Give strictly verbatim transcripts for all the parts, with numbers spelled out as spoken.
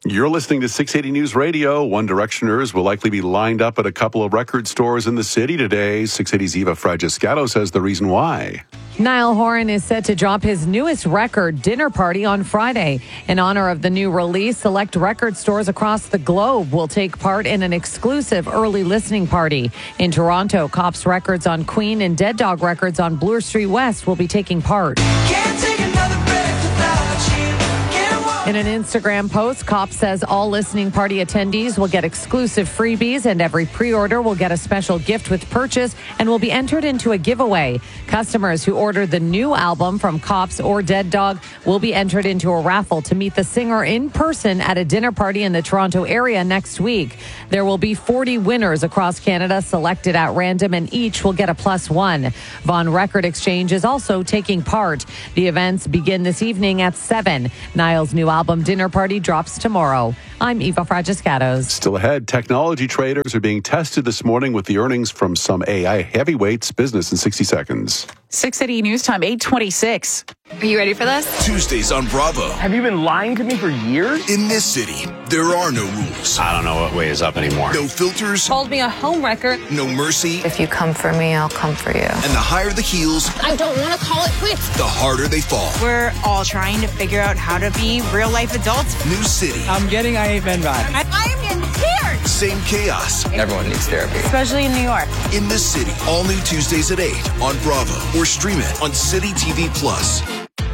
You're listening to six eighty News Radio. One Directioners will likely be lined up at a couple of record stores in the city today. six eighty's Eva Fragiscato says the reason why. Niall Horan is set to drop his newest record, Dinner Party, on Friday. In honor of the new release, select record stores across the globe will take part in an exclusive early listening party. In Toronto, Cops Records on Queen and Dead Dog Records on Bloor Street West will be taking part. Can't take another breath without you. In an Instagram post, Cops says all listening party attendees will get exclusive freebies, and every pre-order will get a special gift with purchase and will be entered into a giveaway. Customers who order the new album from Cops or Dead Dog will be entered into a raffle to meet the singer in person at a dinner party in the Toronto area next week. There will be forty winners across Canada selected at random, and each will get a plus one. Vaughan Record Exchange is also taking part. The events begin this evening at seven. Niall's new album Dinner Party drops tomorrow. I'm Eva Fragiscatos. Still ahead, technology traders are being tested this morning with the earnings from some A I heavyweights. Business in sixty seconds. six eighty News Time, eight twenty-six. Are you ready for this? Tuesdays on Bravo. Have you been lying to me for years? In this city, there are no rules. I don't know what way is up anymore. No filters. Told me a home wrecker. No mercy. If you come for me, I'll come for you. And the higher the heels, I don't want to call it quits. the harder they fall. We're all trying to figure out how to be real life adults. New city. I'm getting I Ain't Been vibes. I, I am in tears. Same chaos. Everyone needs therapy. Especially in New York. In this city. All new Tuesdays at eight on Bravo. Or stream it on City T V Plus.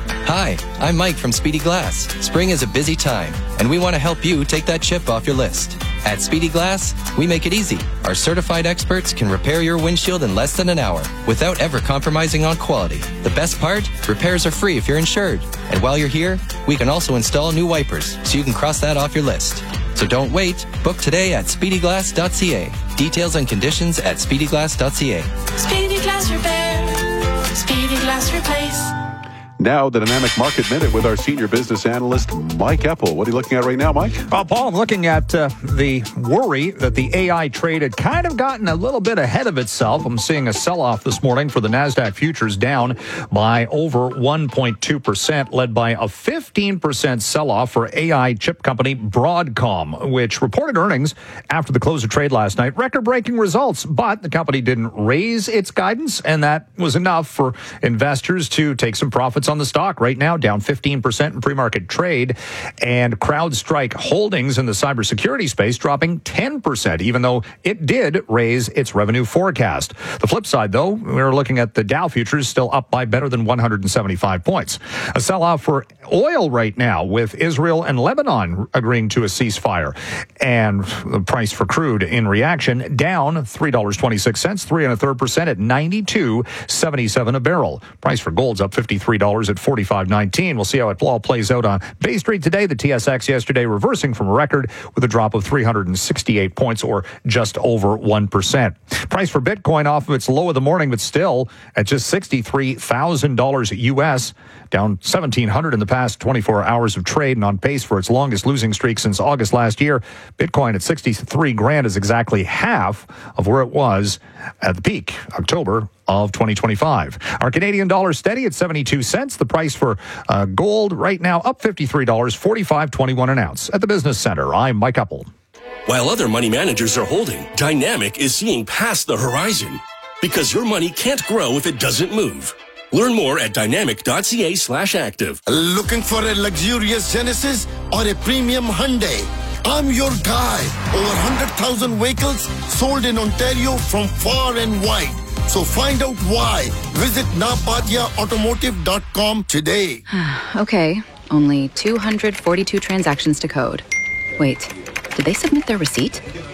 Hi, I'm Mike from Speedy Glass. Spring is a busy time, and we want to help you take that chip off your list. At Speedy Glass, we make it easy. Our certified experts can repair your windshield in less than an hour without ever compromising on quality. The best part? Repairs are free if you're insured. And while you're here, we can also install new wipers so you can cross that off your list. So don't wait. Book today at speedy glass dot c a. Details and conditions at speedy glass dot c a. Speedy Glass Repair. Speedy Glass Replace. Now, the Dynamic Market Minute with our senior business analyst, Mike Eppel. What are you looking at right now, Mike? Well, Paul, I'm looking at uh, the worry that the A I trade had kind of gotten a little bit ahead of itself. I'm seeing a sell-off this morning for the NASDAQ futures, down by over one point two percent, led by a fifteen percent sell-off for A I chip company Broadcom, which reported earnings after the close of trade last night. Record-breaking results, but the company didn't raise its guidance, and that was enough for investors to take some profits on the stock. Right now, down fifteen percent in pre-market trade, and CrowdStrike Holdings in the cybersecurity space dropping ten percent, even though it did raise its revenue forecast. The flip side, though, we're looking at the Dow futures still up by better than one hundred seventy-five points. A sell-off for oil right now, with Israel and Lebanon agreeing to a ceasefire, and the price for crude in reaction down three dollars and twenty-six cents, three and a third percent at ninety-two seventy-seven a barrel. Price for gold's up fifty-three dollars at forty-five nineteen. We'll see how it all plays out on Bay Street today. The T S X yesterday reversing from a record with a drop of three hundred sixty-eight points, or just over one percent. Price for Bitcoin off of its low of the morning, but still at just sixty-three thousand dollars U S, down seventeen hundred in the past twenty-four hours of trade, and on pace for its longest losing streak since August last year. Bitcoin at sixty-three grand is exactly half of where it was at the peak, October of twenty twenty-five. Our Canadian dollar steady at seventy-two cents. The price for uh, gold right now up fifty-three dollars, forty-five twenty-one an ounce. At the Business Center, I'm Mike Eppel. While other money managers are holding, Dynamic is seeing past the horizon. Because your money can't grow if it doesn't move. Learn more at dynamic dot c a slash active. Looking for a luxurious Genesis or a premium Hyundai? I'm your guy. Over one hundred thousand vehicles sold in Ontario from far and wide. So find out why. Visit napadia automotive dot com today. Okay, only two hundred forty-two transactions to code. Wait, did they submit their receipt?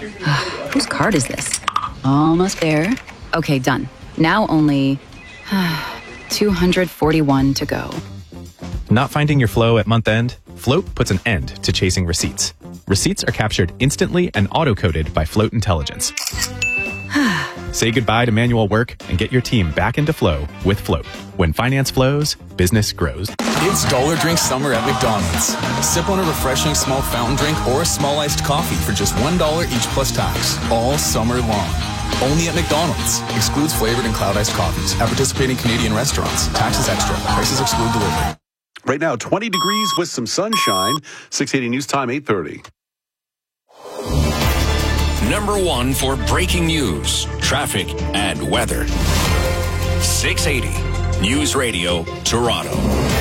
Whose card is this? Almost there. Okay, done. Now only two hundred forty-one to go. Not finding your flow at month end? Float puts an end to chasing receipts. Receipts are captured instantly and auto-coded by Float Intelligence. Say goodbye to manual work and get your team back into flow with Float. When finance flows, business grows. It's Dollar Drink Summer at McDonald's. Sip on a refreshing small fountain drink or a small iced coffee for just one dollar each plus tax, all summer long. Only at McDonald's. Excludes flavored and cloud iced coffees. At participating Canadian restaurants. Taxes extra. Prices exclude delivery. Right now, twenty degrees with some sunshine. six eighty News Time, eight thirty. Number one for breaking news, traffic, and weather. six eighty News Radio, Toronto.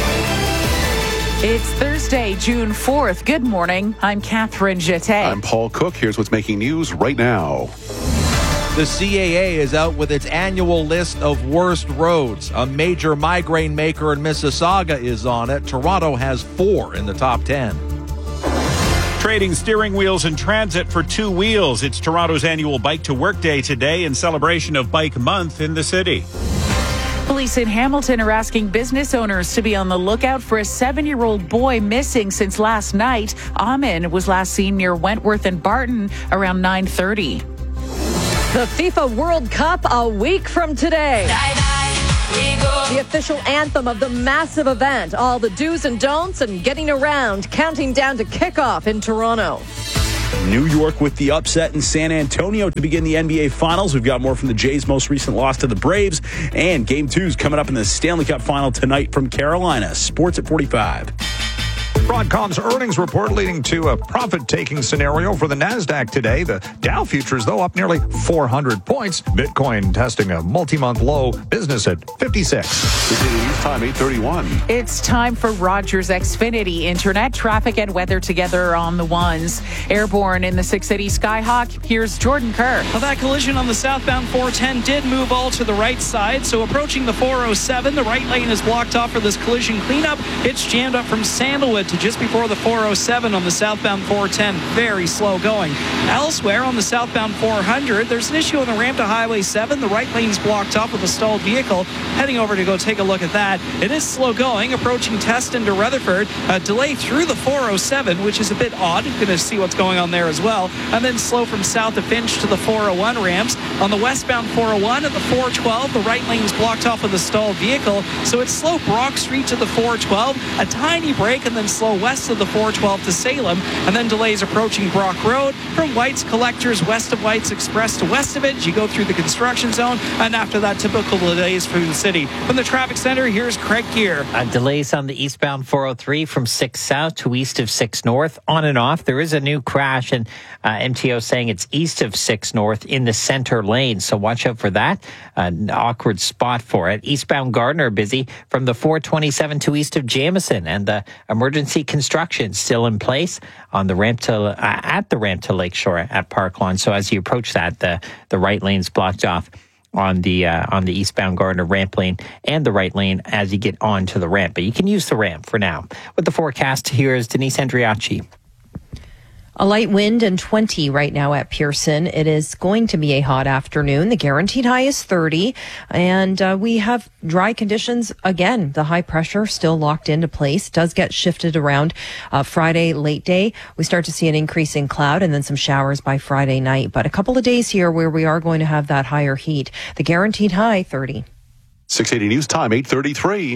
It's Thursday, June fourth. Good morning. I'm Catherine Jeté. I'm Paul Cook. Here's what's making news right now. The C A A is out with its annual list of worst roads. A major migraine maker in Mississauga is on it. Toronto has four in the top ten. Trading steering wheels in transit for two wheels. It's Toronto's annual Bike to Work Day today in celebration of Bike Month in the city. Police in Hamilton are asking business owners to be on the lookout for a seven-year-old boy missing since last night. Amin was last seen near Wentworth and Barton around nine thirty. The FIFA World Cup a week from today. The official anthem of the massive event. All the do's and don'ts and getting around, counting down to kickoff in Toronto. New York with the upset in San Antonio to begin the N B A Finals. We've got more from the Jays' most recent loss to the Braves. And Game two's coming up in the Stanley Cup Final tonight from Carolina. Sports at forty-five. Broadcom's earnings report leading to a profit-taking scenario for the NASDAQ today. The Dow futures, though, up nearly four hundred points. Bitcoin testing a multi-month low. Business at fifty-six. News Time, eight thirty-one. It's time for Rogers Xfinity. Internet, traffic, and weather together on the ones. Airborne in the six eighty Skyhawk. Here's Jordan Kerr. Well, that collision on the southbound four ten did move all to the right side. So approaching the four oh seven, the right lane is blocked off for this collision cleanup. It's jammed up from Sandalwood to just before the four oh seven on the southbound four ten. Very slow going. Elsewhere on the southbound four hundred, there's an issue on the ramp to Highway seven. The right lane's blocked up with a stalled vehicle. Heading over to go take a look at that. It is slow going. Approaching Teston to Rutherford. A delay through the four oh seven, which is a bit odd. Going to see what's going on there as well. And then slow from south of Finch to the four oh one ramps. On the westbound four oh one at the four twelve, the right lane's blocked off with a stalled vehicle. So it's slow Brock Street to the four twelve. A tiny break and then slow west of the four twelve to Salem, and then delays approaching Brock Road from White's Collectors west of White's Express to west of it. You go through the construction zone, and after that, typical delays through the city. From the traffic center, here's Craig Gear. Uh, delays on the eastbound four oh three from six south to east of six north, on and off. There is a new crash, and uh, M T O saying it's east of six north in the center lane, so watch out for that. Uh, an awkward spot for it. Eastbound Gardner busy from the four twenty-seven to east of Jamison, and the emergency construction still in place on the ramp to uh, at the ramp to Lakeshore at Park Lawn. So as you approach that, the the right lane's blocked off on the uh, on the eastbound Gardner ramp lane and the right lane as you get onto the ramp. But you can use the ramp for now. With the forecast, here is Denise Andriacci. A light wind and twenty right now at Pearson. It is going to be a hot afternoon. The guaranteed high is thirty, and uh, we have dry conditions again. The high pressure still locked into place, does get shifted around uh, Friday late day. We start to see an increase in cloud and then some showers by Friday night. But a couple of days here where we are going to have that higher heat. The guaranteed high, thirty. six eighty News Time, eight thirty-three.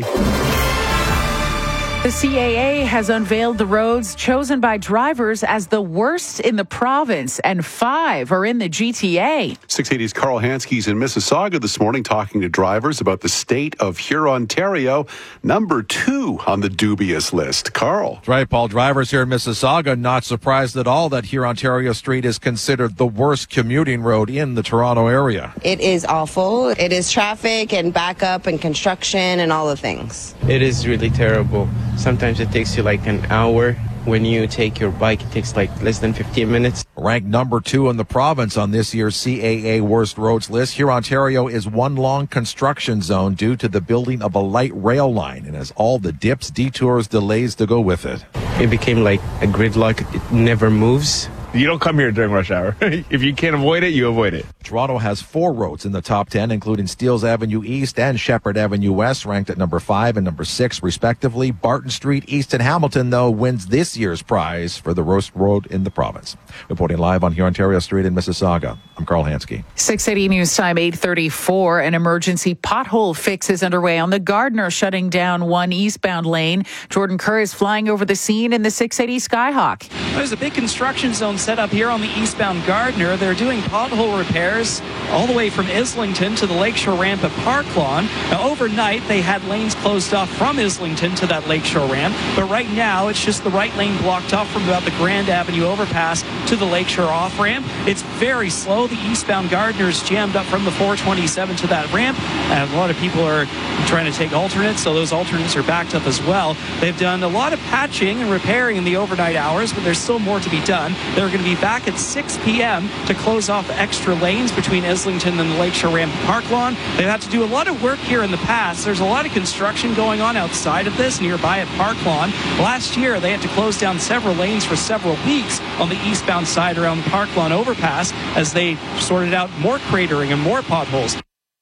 The C A A has unveiled the roads chosen by drivers as the worst in the province, and five are in the G T A. six eighty's Carl Hansky's in Mississauga this morning talking to drivers about the state of Hurontario, number two on the dubious list. Carl. That's right, Paul. Drivers here in Mississauga not surprised at all that Hurontario Street is considered the worst commuting road in the Toronto area. It is awful. It is traffic and backup and construction and all the things. It is really terrible. Sometimes it takes you like an hour. When you take your bike, it takes like less than fifteen minutes. Ranked number two in the province on this year's C A A Worst Roads list, Hurontario is one long construction zone due to the building of a light rail line and has all the dips, detours, delays to go with it. It became like a gridlock. It never moves. You don't come here during rush hour. If you can't avoid it, you avoid it. Toronto has four roads in the top ten, including Steeles Avenue East and Shepherd Avenue West, ranked at number five and number six, respectively. Barton Street East and Hamilton, though, wins this year's prize for the worst road in the province. Reporting live on Hurontario Street in Mississauga, I'm Carl Hansky. six eighty News Time, eight thirty-four. An emergency pothole fix is underway on the Gardner, shutting down one eastbound lane. Jordan Kerr is flying over the scene in the six eighty Skyhawk. There's a big construction zone set up here on the eastbound Gardner. They're doing pothole repairs all the way from Islington to the Lakeshore ramp at Park Lawn. Now, overnight, they had lanes closed off from Islington to that Lakeshore ramp, but right now it's just the right lane blocked off from about the Grand Avenue overpass to the Lakeshore off-ramp. It's very slow. The eastbound Gardner's jammed up from the four twenty-seven to that ramp, and a lot of people are trying to take alternates, so those alternates are backed up as well. They've done a lot of patching and repairing in the overnight hours, but there's still more to be done. They're going to be back at six p.m. to close off extra lanes between Islington and the Lakeshore ramp and Park Lawn. They've had to do a lot of work here in the past. There's a lot of construction going on outside of this, nearby at Park Lawn. Last year, they had to close down several lanes for several weeks on the eastbound side around the Park Lawn overpass as they sorted out more cratering and more potholes.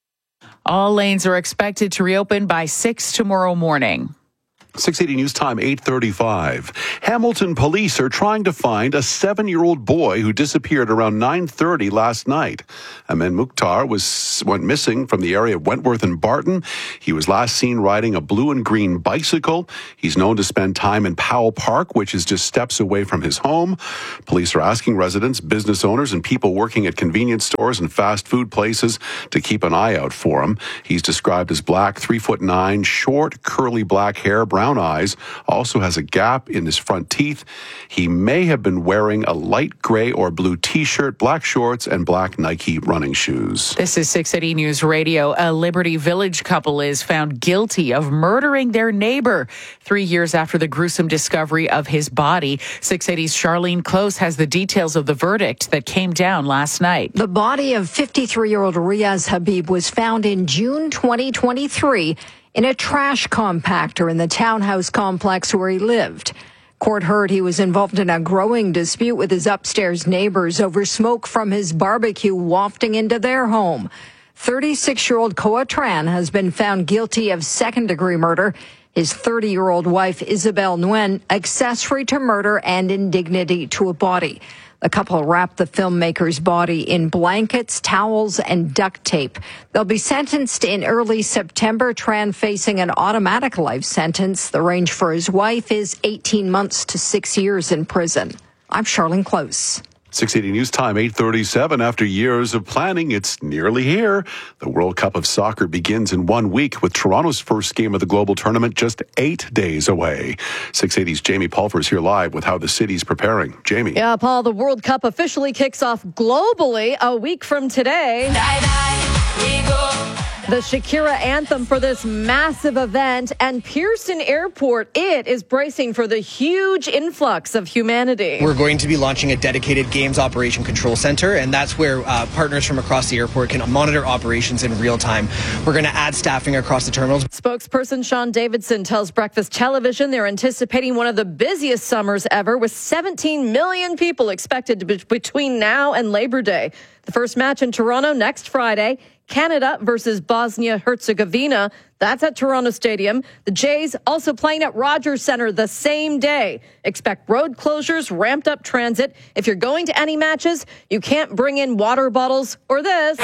All lanes are expected to reopen by six tomorrow morning. six eighty News Time, eight thirty-five. Hamilton police are trying to find a seven-year-old boy who disappeared around nine thirty last night. Amin Mukhtar was went missing from the area of Wentworth and Barton. He was last seen riding a blue and green bicycle. He's known to spend time in Powell Park, which is just steps away from his home. Police are asking residents, business owners, and people working at convenience stores and fast food places to keep an eye out for him. He's described as black, three foot nine, short, curly black hair, brown eyes, also has a gap in his front teeth. He may have been wearing a light gray or blue t-shirt, black shorts, and black Nike running shoes. This is six eighty News Radio. A Liberty Village couple is found guilty of murdering their neighbor three years after the gruesome discovery of his body. six eighty's Charlene Close has the details of the verdict that came down last night. The body of fifty-three-year-old Riaz Habib was found in June twenty twenty-three in a trash compactor in the townhouse complex where he lived. Court heard he was involved in a growing dispute with his upstairs neighbors over smoke from his barbecue wafting into their home. thirty-six-year-old Koa Tran has been found guilty of second-degree murder. His thirty-year-old wife, Isabel Nguyen, accessory to murder and indignity to a body. The couple wrapped the filmmaker's body in blankets, towels, and duct tape. They'll be sentenced in early September. Tran facing an automatic life sentence. The range for his wife is eighteen months to six years in prison. I'm Charlene Close. six eighty News Time, eight thirty-seven. After years of planning, it's nearly here. The World Cup of Soccer begins in one week with Toronto's first game of the global tournament just eight days away. six eighty's Jamie Pulver is here live with how the city's preparing. Jamie. Yeah, Paul, the World Cup officially kicks off globally a week from today. Die, die, we go. The Shakira anthem for this massive event, and Pearson Airport, it is bracing for the huge influx of humanity. We're going to be launching a dedicated games operation control center, and that's where uh, partners from across the airport can monitor operations in real time. We're going to add staffing across the terminals. Spokesperson Sean Davidson tells Breakfast Television they're anticipating one of the busiest summers ever, with seventeen million people expected to be between now and Labor Day. The first match in Toronto next Friday. Canada versus Bosnia-Herzegovina. That's at Toronto Stadium. The Jays also playing at Rogers Centre the same day. Expect road closures, ramped up transit. If you're going to any matches, you can't bring in water bottles or this.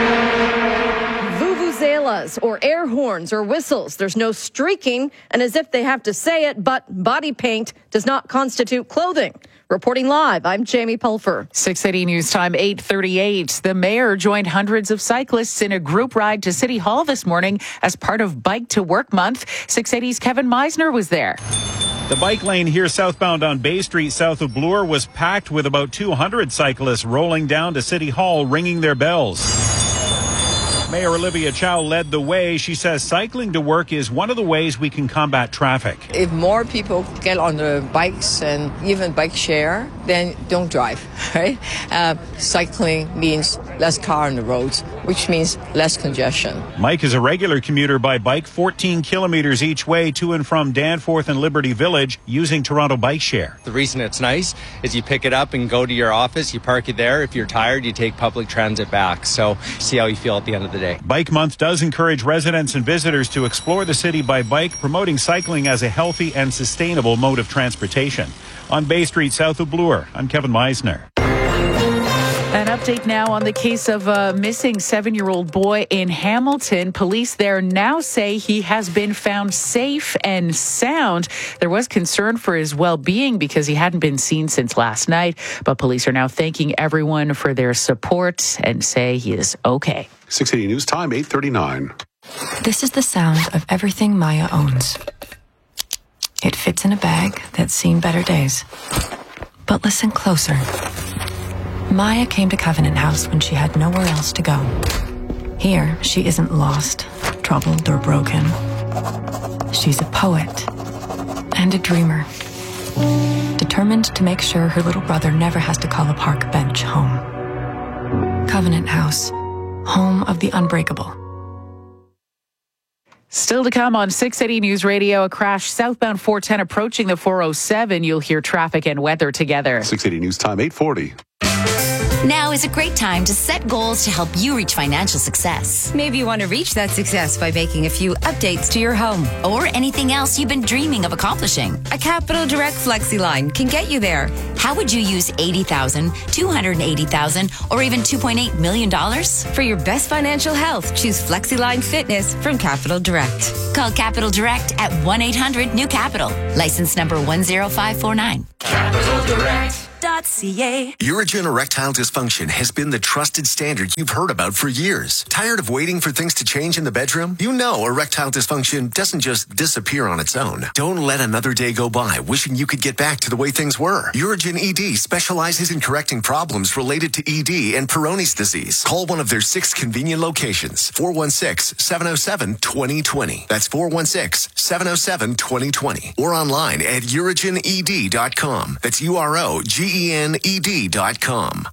Vuvuzelas or air horns or whistles. There's no streaking, and as if they have to say it, but body paint does not constitute clothing. Reporting live, I'm Jamie Pulver. six eighty News Time, eight thirty-eight. The mayor joined hundreds of cyclists in a group ride to City Hall this morning as part of Bike to Work Month. six eighty's Kevin Meisner was there. The bike lane here southbound on Bay Street south of Bloor was packed with about two hundred cyclists rolling down to City Hall ringing their bells. Mayor Olivia Chow led the way. She says cycling to work is one of the ways we can combat traffic. If more people get on the bikes and even bike share, then don't drive, right? Uh, cycling means less car on the roads, which means less congestion. Mike is a regular commuter by bike, fourteen kilometers each way to and from Danforth and Liberty Village using Toronto Bike Share. The reason it's nice is you pick it up and go to your office, you park it there. If you're tired, you take public transit back. So see how you feel at the end of the day. Bike Month does encourage residents and visitors to explore the city by bike, promoting cycling as a healthy and sustainable mode of transportation. On Bay Street south of Bloor, I'm Kevin Meisner. An update now on the case of a missing seven-year-old boy in Hamilton. Police there now say he has been found safe and sound. There was concern for his well-being because he hadn't been seen since last night, but police are now thanking everyone for their support and say he is okay. six eighty News Time, eight thirty-nine. This is the sound of everything Maya owns. It fits in a bag that's seen better days. But listen closer. Maya came to Covenant House when she had nowhere else to go. Here, she isn't lost, troubled, or broken. She's a poet and a dreamer, determined to make sure her little brother never has to call a park bench home. Covenant House, home of the unbreakable. Still to come on six eighty News Radio, a crash southbound four ten approaching the four oh seven. You'll hear traffic and weather together. six eighty News Time, eight forty. Now is a great time to set goals to help you reach financial success. Maybe you want to reach that success by making a few updates to your home or anything else you've been dreaming of accomplishing. A Capital Direct FlexiLine can get you there. How would you use eighty thousand dollars, two hundred eighty thousand dollars, or even two point eight million dollars? For your best financial health, choose FlexiLine Fitness from Capital Direct. Call Capital Direct at one eight hundred new capital. License number one zero five four nine. Capital Direct. .ca. Urigen erectile dysfunction has been the trusted standard you've heard about for years. Tired of waiting for things to change in the bedroom? You know erectile dysfunction doesn't just disappear on its own. Don't let another day go by wishing you could get back to the way things were. Urigen E D specializes in correcting problems related to E D and Peyronie's disease. Call one of their six convenient locations. four one six, seven oh seven, two oh two oh. That's four one six, seven oh seven, two oh two oh. Or online at urigen e d dot com. That's U R O G E N E D dot com.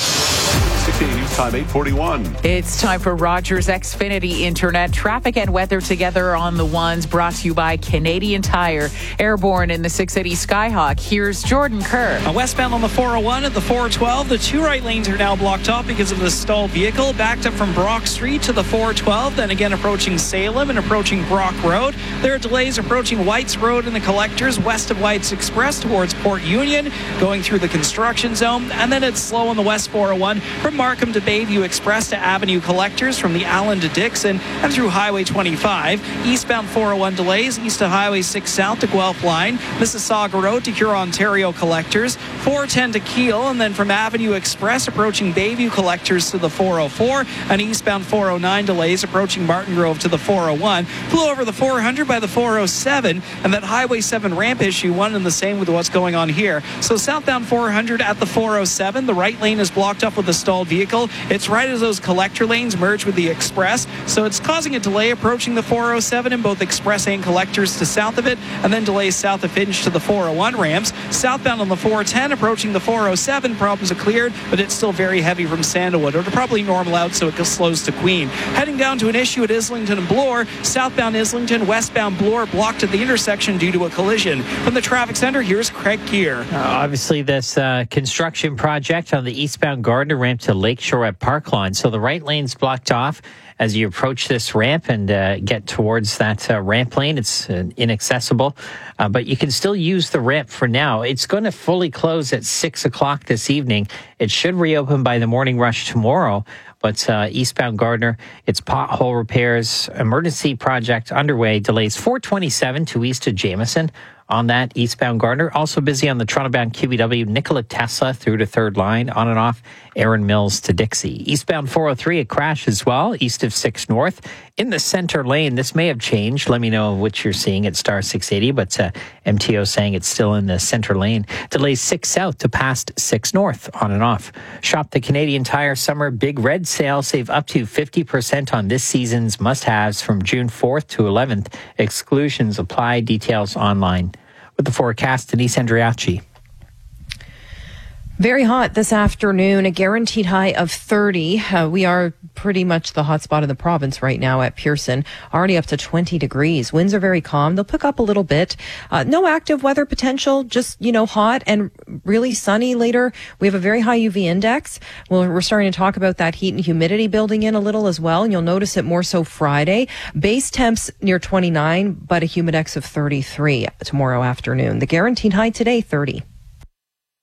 six eighty News Time, eight forty-one. It's time for Rogers Xfinity Internet. Traffic and weather together on the ones, brought to you by Canadian Tire. Airborne in the six eighty Skyhawk. Here's Jordan Kerr. Uh, westbound on the four oh one at the four twelve. The two right lanes are now blocked off because of the stalled vehicle. Backed up from Brock Street to the four twelve. Then again approaching Salem and approaching Brock Road. There are delays approaching Whites Road and the Collectors west of Whites Express towards Port Union, going through the construction zone. And then it's slow on the west four oh one from Markham to Bayview Express to Avenue Collectors, from the Allen to Dixon and through Highway twenty-five. Eastbound four oh one delays east of Highway six south to Guelph Line, Mississauga Road to Huron-Ontario Collectors, four ten to Kiel, and then from Avenue Express approaching Bayview Collectors to the four oh four, and eastbound four oh nine delays approaching Martin Grove to the four oh one. Flew over the four hundred by the four oh seven, and that Highway seven ramp issue, one and the same with what's going on here. So southbound four hundred at the four oh seven, the right lane is blocked up with a stalled vehicle. It's right as those collector lanes merge with the express, so it's causing a delay approaching the four oh seven in both express and collectors to south of it, and then delays south of Finch to the four oh one ramps. Southbound on the four ten approaching the four oh seven, problems are cleared, but it's still very heavy from Sandalwood. It'll probably normal out, so it slows to Queen. Heading down to an issue at Islington and Bloor. Southbound Islington, westbound Bloor blocked at the intersection due to a collision. From the traffic center, here's Craig Gear. Uh, obviously, this uh, construction project on the eastbound Gardner ramp to Lakeshore at Parkline. So the right lane's blocked off as you approach this ramp and uh, get towards that uh, ramp lane. It's uh, inaccessible, uh, but you can still use the ramp for now. It's going to fully close at six o'clock this evening. It should reopen by the morning rush tomorrow. But uh, eastbound Gardner, it's pothole repairs, emergency project underway, delays four twenty-seven to east of Jameson. On that eastbound Gardner, also busy on the Toronto-bound Q B W, Nikola Tesla through to third line, on and off Erin Mills to Dixie. Eastbound four oh three, a crash as well, east of six North. In the center lane, this may have changed. Let me know what you're seeing at star six eighty, but uh, M T O saying it's still in the center lane. Delays six South to past six North, on and off. Shop the Canadian Tire Summer Big Red Sale. Save up to fifty percent on this season's must-haves from June fourth to eleventh. Exclusions apply. Details online. With the forecast, Denise Andriachi. Very hot this afternoon, a guaranteed high of thirty. Uh, we are pretty much the hot spot in the province right now at Pearson, already up to twenty degrees. Winds are very calm. They'll pick up a little bit. Uh, no active weather potential, just, you know, hot and really sunny later. We have a very high U V index. Well, we're starting to talk about that heat and humidity building in a little as well, and you'll notice it more so Friday. Base temps near twenty-nine, but a humidex of thirty-three tomorrow afternoon. The guaranteed high today, thirty.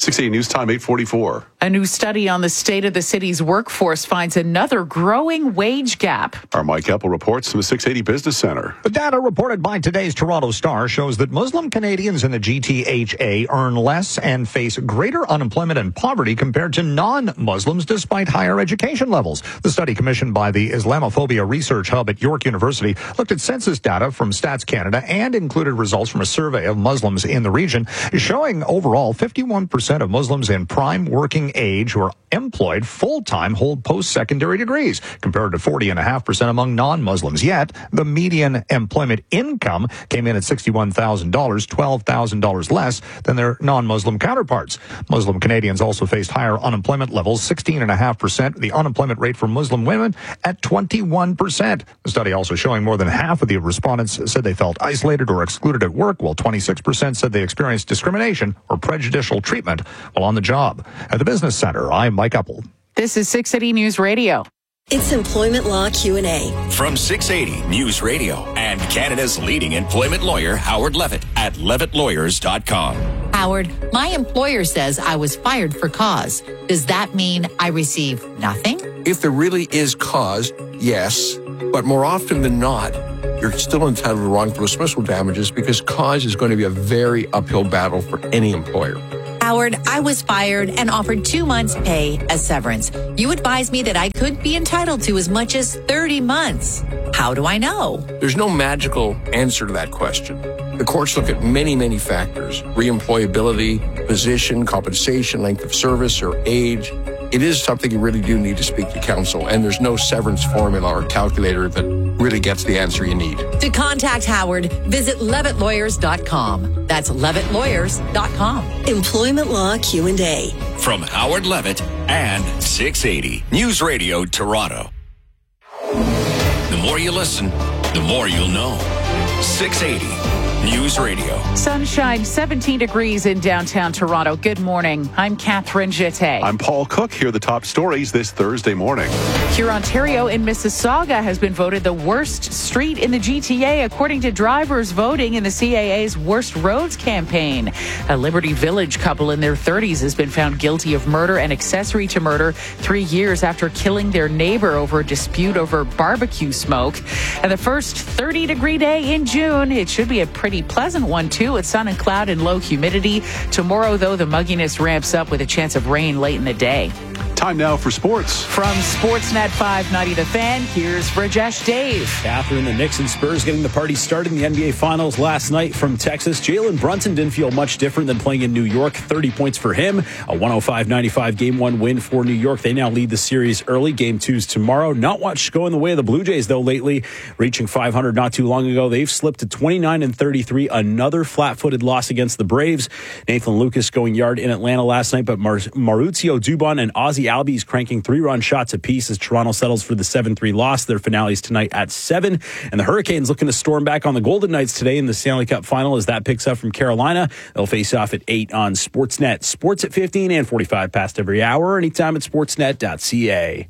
six eighty News Time, eight forty-four. A new study on the state of the city's workforce finds another growing wage gap. Our Mike Eppel reports from the six eighty Business Center. The data reported by today's Toronto Star shows that Muslim Canadians in the G T H A earn less and face greater unemployment and poverty compared to non-Muslims despite higher education levels. The study, commissioned by the Islamophobia Research Hub at York University, looked at census data from Stats Canada and included results from a survey of Muslims in the region, showing overall fifty-one percent of Muslims in prime working age who are employed full-time hold post-secondary degrees, compared to forty point five percent among non-Muslims. Yet, the median employment income came in at sixty-one thousand dollars, twelve thousand dollars less than their non-Muslim counterparts. Muslim Canadians also faced higher unemployment levels, sixteen point five percent. The unemployment rate for Muslim women at twenty-one percent. The study also showing more than half of the respondents said they felt isolated or excluded at work, while twenty-six percent said they experienced discrimination or prejudicial treatment while on the job. At the Business Center, I'm Mike Eppel. This is six eighty News Radio. It's Employment Law Q and A. From six eighty News Radio and Canada's leading employment lawyer, Howard Levitt at levitt lawyers dot com. Howard, my employer says I was fired for cause. Does that mean I receive nothing? If there really is cause, yes. But more often than not, you're still entitled to wrongful dismissal damages because cause is going to be a very uphill battle for any employer. Howard, I was fired and offered two months' pay as severance. You advised me that I could be entitled to as much as thirty months. How do I know? There's no magical answer to that question. The courts look at many, many factors: reemployability, position, compensation, length of service, or age. It is something you really do need to speak to counsel, and there's no severance formula or calculator that really gets the answer you need. To contact Howard, visit levitt lawyers dot com. That's levitt lawyers dot com. Employment Law Q and A. From Howard Levitt and six eighty News Radio Toronto. The more you listen, the more you'll know. six eighty News Radio. Sunshine, seventeen degrees in downtown Toronto. Good morning. I'm Catherine Jeté. I'm Paul Cook. Here are the top stories this Thursday morning. Hurontario in Mississauga has been voted the worst street in the G T A, according to drivers voting in the C A A's Worst Roads campaign. A Liberty Village couple in their thirties has been found guilty of murder and accessory to murder three years after killing their neighbor over a dispute over barbecue smoke. And the first thirty-degree day in June, it should be a pretty pleasant one, too, with sun and cloud and low humidity. Tomorrow, though, the mugginess ramps up with a chance of rain late in the day. Time now for sports. From Sportsnet five ninety The Fan, here's Rajesh Dave. Catherine, the Knicks and Spurs getting the party started in the N B A Finals last night from Texas. Jalen Brunson didn't feel much different than playing in New York. thirty points for him. A one oh five ninety-five game one win for New York. They now lead the series early. Game two's tomorrow. Not much going the way of the Blue Jays, though, lately. Reaching five hundred not too long ago. They've slipped to twenty-nine and thirty-three. Another flat-footed loss against the Braves. Nathan Lucas going yard in Atlanta last night, but Mar- Mauricio Dubon and Ozzy Albies cranking three-run shots apiece as Toronto settles for the seven three loss. Their finales tonight at seven. And the Hurricanes looking to storm back on the Golden Knights today in the Stanley Cup final as that picks up from Carolina. They'll face off at eight on Sportsnet. Sports at fifteen and forty-five past every hour. Anytime at sportsnet dot c a.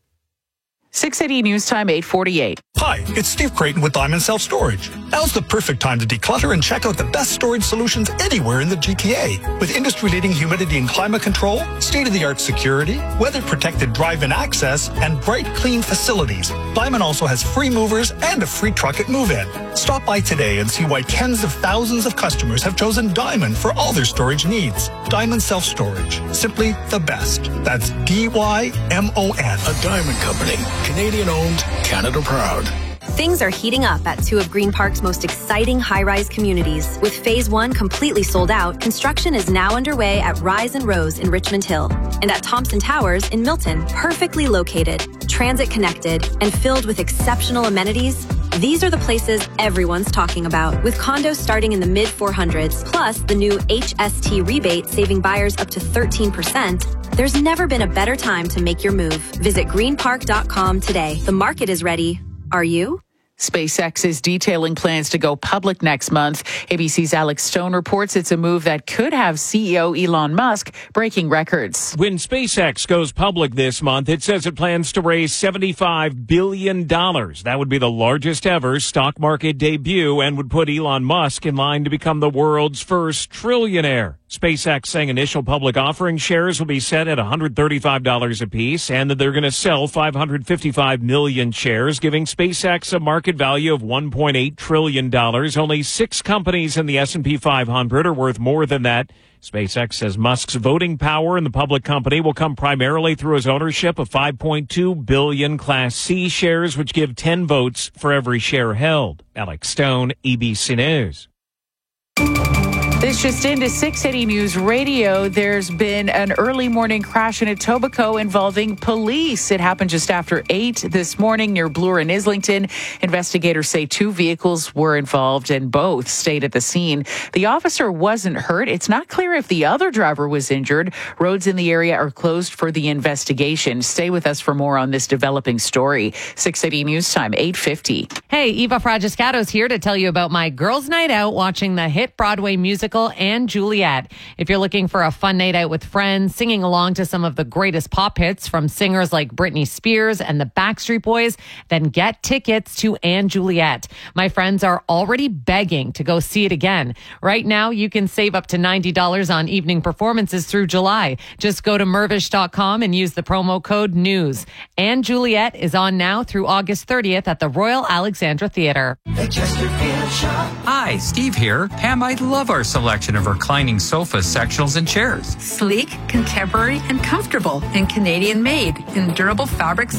six eighty News Time, eight forty-eight. Hi, it's Steve Creighton with Diamond Self Storage. Now's the perfect time to declutter and check out the best storage solutions anywhere in the G T A. With industry-leading humidity and climate control, state-of-the-art security, weather-protected drive-in access, and bright, clean facilities, Diamond also has free movers and a free truck at move-in. Stop by today and see why tens of thousands of customers have chosen Diamond for all their storage needs. Diamond Self Storage. Simply the best. That's D Y M O N. A Diamond Company. Canadian-owned, Canada proud. Things are heating up at two of Green Park's most exciting high-rise communities. With Phase one completely sold out, construction is now underway at Rise and Rose in Richmond Hill and at Thompson Towers in Milton, perfectly located, transit-connected, and filled with exceptional amenities. These are the places everyone's talking about, with condos starting in the mid four hundreds, plus the new H S T rebate saving buyers up to thirteen percent. There's never been a better time to make your move. Visit green park dot com today. The market is ready. Are you? SpaceX is detailing plans to go public next month. A B C's Alex Stone reports it's a move that could have C E O Elon Musk breaking records. When SpaceX goes public this month, it says it plans to raise seventy-five billion dollars. That would be the largest ever stock market debut and would put Elon Musk in line to become the world's first trillionaire. SpaceX saying initial public offering shares will be set at one hundred thirty-five dollars apiece and that they're going to sell five hundred fifty-five million shares, giving SpaceX a market value of one point eight trillion dollars. Only six companies in the S and P five hundred are worth more than that. SpaceX says Musk's voting power in the public company will come primarily through his ownership of five point two billion Class C shares, which give ten votes for every share held. Alex Stone, E B C News. This just into six eighty News Radio. There's been an early morning crash in Etobicoke involving police. It happened just after eight this morning near Bloor and Islington. Investigators say two vehicles were involved and both stayed at the scene. The officer wasn't hurt. It's not clear if the other driver was injured. Roads in the area are closed for the investigation. Stay with us for more on this developing story. six eighty News Time, eight fifty. Hey, Eva Fragiscato's here to tell you about my girls' night out watching the hit Broadway musical And Juliet. If you're looking for a fun night out with friends, singing along to some of the greatest pop hits from singers like Britney Spears and the Backstreet Boys, then get tickets to And Juliet. My friends are already begging to go see it again. Right now, you can save up to ninety dollars on evening performances through July. Just go to mervish dot com and use the promo code NEWS. And Juliet is on now through August thirtieth at the Royal Alexandra Theatre. Hi, Steve here. Pam, I love our selection of reclining sofas, sectionals, and chairs. Sleek, contemporary, and comfortable, and Canadian made in durable fabrics